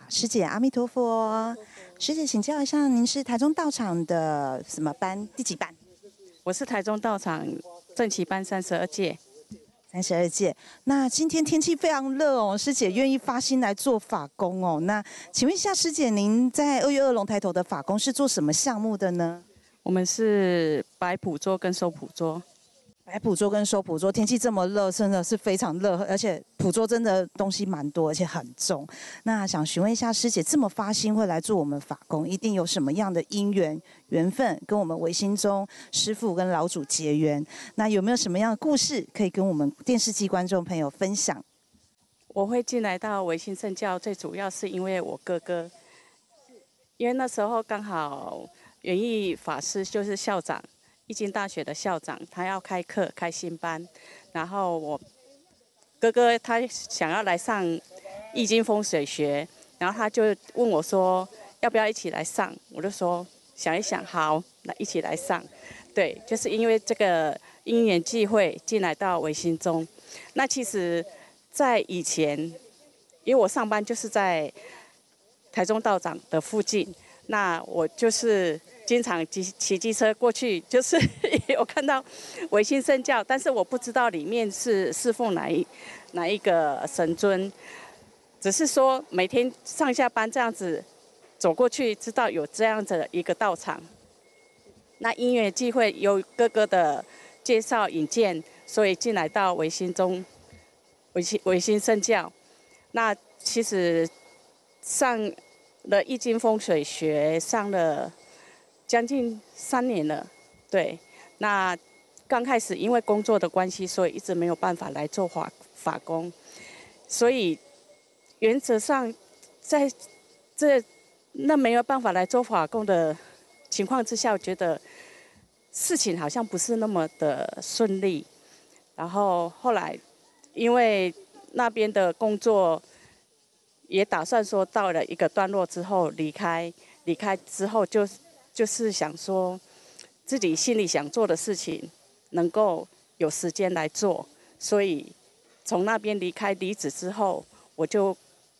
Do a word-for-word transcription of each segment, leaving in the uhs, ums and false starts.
师姐，阿弥陀佛。师姐，请教一下，您是台中道场的什么班？第几班？ 我是台中道场正旗班三十二届。 三十二届。那今天天气非常热哦，师姐愿意发心来做法工哦。那请问一下，师姐，您在二月二龙抬头的法工是做什么项目的呢？ 我们是摆捕桌跟收捕桌。 摆捕桌跟收捕桌，天气这么热，真的是非常热，而且捕桌真的东西蛮多，而且很重。那想询问一下师姐，这么发心会来做我们法工，一定有什么样的因缘缘分，跟我们唯心中师父跟老主结缘？那有没有什么样的故事可以跟我们电视机观众朋友分享？ 我会进来到唯心圣教，最主要是因为我哥哥，因为那时候刚好圆义法师就是校长。义经大学的校长，他要开课开新班，然后我哥哥他想要来上易经风水学，然后他就问我说要不要一起来上，我就说想一想，好，来一起来上。对，就是因为这个因缘际会进来到唯心中。那其实，在以前，因为我上班就是在台中道场的附近，那我就是经常骑骑机车过去，就是有看到唯心圣教，但是我不知道里面是侍奉哪一哪一个神尊，只是说每天上下班这样子走过去，知道有这样子的一个道场。那因缘际会有哥哥的介绍引荐，所以进来到唯心中，唯心唯心圣教。那其实上了易经风水学，上了将近三年了，对。那刚开始因为工作的关系，所以一直没有办法来做法法工，所以原则上在这那没有办法来做法工的情况之下，我觉得事情好像不是那么的顺利。然后后来因为那边的工作也打算说到了一个段落之后离开，离开之后就就是想说自己心里想做的事情能够有时间来做，所以从那边离开离职之后，我就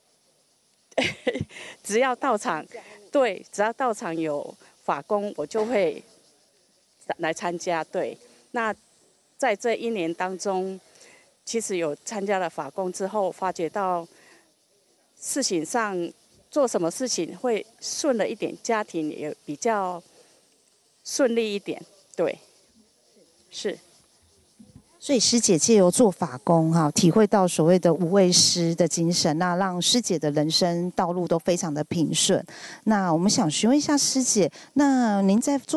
只要到场，对，只要到场有法工，我就会来参加。对，那在这一年当中，其实有参加了法工之后，发觉到事情上做什么事情会顺了一点，家庭也比较顺利一点。对，是。 所以师姐借由做法工哈，体会到所谓的无畏师的精神，那让师姐的人生道路都非常的平顺。那我们想询问一下师姐，那您在做